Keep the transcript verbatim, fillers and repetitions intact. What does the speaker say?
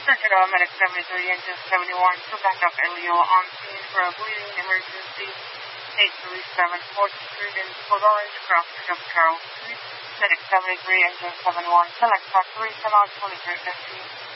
Sentinel Medic seventy-three, Engine seventy-one, to backup Elio on scene for a bleeding emergency. eight three seven fourth Street in Code Orange, cross pickup Carroll Street. Medic seventy-three, Engine seventy-one, select part three, come out twenty-three fifteen.